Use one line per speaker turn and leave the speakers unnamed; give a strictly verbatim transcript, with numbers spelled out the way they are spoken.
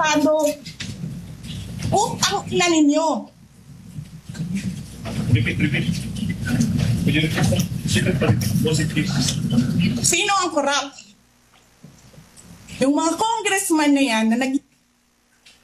Estado. Utang ina ninyo.
Repeat, repeat. Would you repeat that? Secretary, was it please?
Sino ang corrupt? Yung mga congressman na yan na nag